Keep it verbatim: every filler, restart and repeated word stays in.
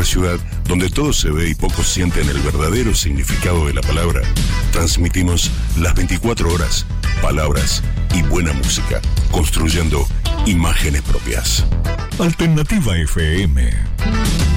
nuestra ciudad, donde todo se ve y pocos sienten el verdadero significado de la palabra, transmitimos las veinticuatro horas, palabras y buena música, construyendo imágenes propias. Alternativa F M.